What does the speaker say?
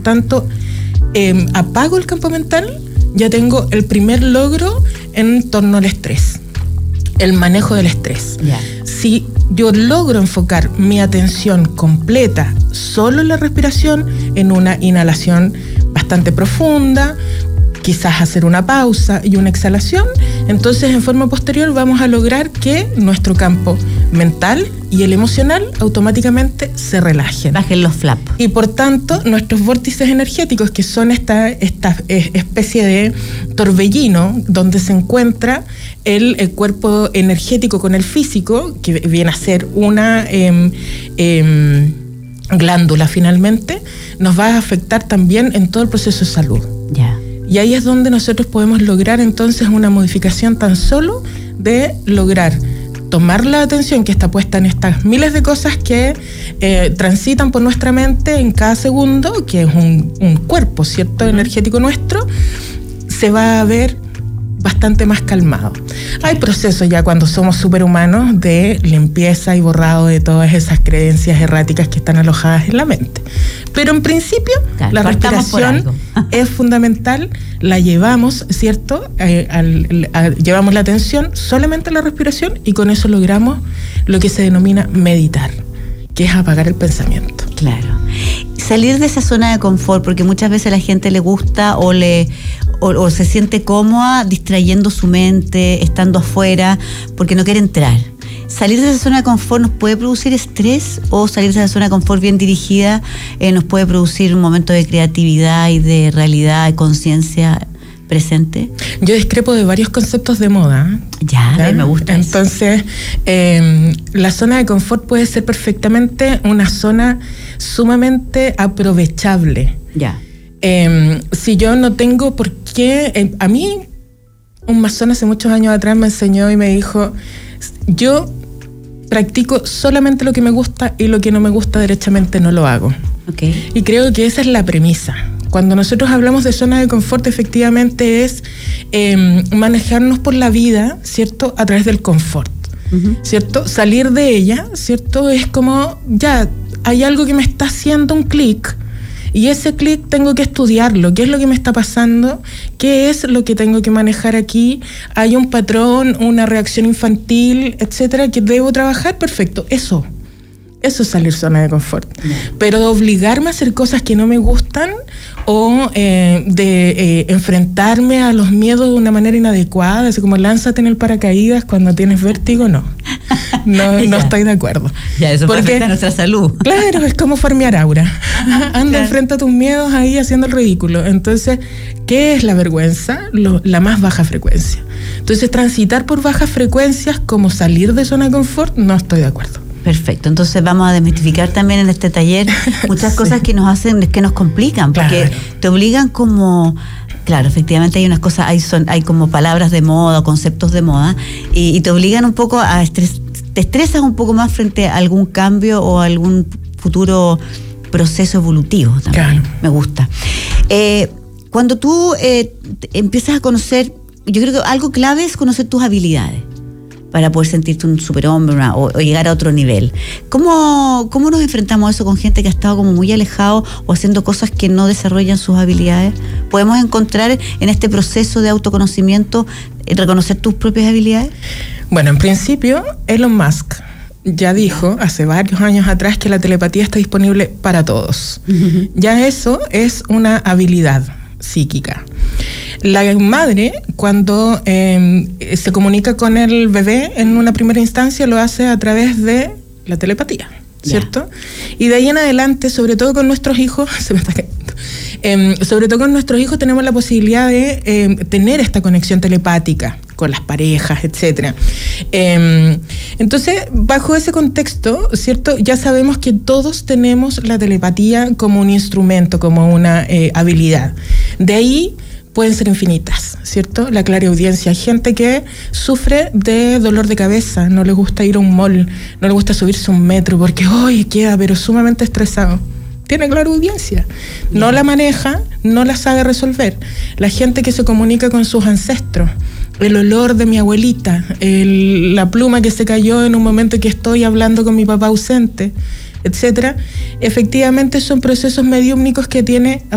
tanto, apago el campo mental, ya tengo el primer logro en torno al estrés, el manejo del estrés. Yeah. Si yo logro enfocar mi atención completa solo en la respiración, en una inhalación bastante profunda, quizás hacer una pausa y una exhalación, entonces en forma posterior vamos a lograr que nuestro campo mental y el emocional automáticamente se relajen. Bajen los flaps. Y por tanto, nuestros vórtices energéticos, que son esta especie de torbellino donde se encuentra el cuerpo energético con el físico, que viene a ser una glándula finalmente, nos va a afectar también en todo el proceso de salud. Ya. Y ahí es donde nosotros podemos lograr entonces una modificación tan solo de lograr tomar la atención que está puesta en estas miles de cosas que transitan por nuestra mente en cada segundo, que es un cuerpo, ¿cierto?, energético nuestro, se va a ver bastante más calmado. Hay procesos ya cuando somos superhumanos de limpieza y borrado de todas esas creencias erráticas que están alojadas en la mente. Pero en principio, claro, la respiración es fundamental, la llevamos, ¿cierto? Llevamos la atención solamente a la respiración y con eso logramos lo que se denomina meditar, que es apagar el pensamiento. Claro. Salir de esa zona de confort, porque muchas veces a la gente le gusta o se siente cómoda distrayendo su mente, estando afuera, porque no quiere entrar. ¿Salir de esa zona de confort nos puede producir estrés o salir de esa zona de confort bien dirigida nos puede producir un momento de creatividad y de realidad, de conciencia presente? Yo discrepo de varios conceptos de moda. Ya, me gusta. Entonces, la zona de confort puede ser perfectamente una zona sumamente aprovechable. Ya. Si yo no tengo por qué... a mí, un masón hace muchos años atrás me enseñó y me dijo, yo practico solamente lo que me gusta y lo que no me gusta derechamente no lo hago. Okay. Y creo que esa es la premisa. Cuando nosotros hablamos de zona de confort, efectivamente es manejarnos por la vida, ¿cierto?, a través del confort, ¿cierto? Salir de ella, ¿cierto? Es como, ya, hay algo que me está haciendo un clic, y ese clic tengo que estudiarlo. ¿Qué es lo que me está pasando? ¿Qué es lo que tengo que manejar aquí? ¿Hay un patrón, una reacción infantil, etcétera, que debo trabajar? Perfecto, eso es salir zona de confort. Pero de obligarme a hacer cosas que no me gustan o de enfrentarme a los miedos de una manera inadecuada, así como lánzate en el paracaídas cuando tienes vértigo, no estoy de acuerdo. Ya, eso puede afectar nuestra salud. Claro, es como farmear aura. Anda, enfrenta tus miedos ahí haciendo el ridículo. Entonces, ¿qué es la vergüenza? La más baja frecuencia. Entonces, transitar por bajas frecuencias como salir de zona de confort, no estoy de acuerdo. Perfecto, entonces vamos a desmitificar también en este taller muchas cosas que nos hacen, que nos complican, porque te obligan como... Claro, efectivamente hay unas cosas, hay como palabras de moda, conceptos de moda, y te obligan un poco a te estresas un poco más frente a algún cambio o algún futuro proceso evolutivo también. Claro. Me gusta. Cuando tú empiezas a conocer, yo creo que algo clave es conocer tus habilidades para poder sentirte un superhombre o llegar a otro nivel. ¿Cómo nos enfrentamos a eso con gente que ha estado como muy alejado o haciendo cosas que no desarrollan sus habilidades? ¿Podemos encontrar en este proceso de autoconocimiento reconocer tus propias habilidades? Bueno, en principio, Elon Musk ya dijo hace varios años atrás que la telepatía está disponible para todos. Uh-huh. Ya eso es una habilidad psíquica. La madre, cuando se comunica con el bebé en una primera instancia, lo hace a través de la telepatía, ¿cierto? Y de ahí en adelante, sobre todo con nuestros hijos, sobre todo con nuestros hijos tenemos la posibilidad de tener esta conexión telepática con las parejas, etcétera. Entonces, bajo ese contexto, ¿cierto? Ya sabemos que todos tenemos la telepatía como un instrumento, como una habilidad. De ahí pueden ser infinitas, ¿cierto? La clariaudiencia. Hay gente que sufre de dolor de cabeza, no le gusta ir a un mall, no le gusta subirse a un metro porque hoy queda pero sumamente estresado. Tiene clariaudiencia, no la maneja, no la sabe resolver. La gente que se comunica con sus ancestros, el olor de mi abuelita, la pluma que se cayó en un momento que estoy hablando con mi papá ausente, etcétera, efectivamente son procesos mediúmnicos que tiene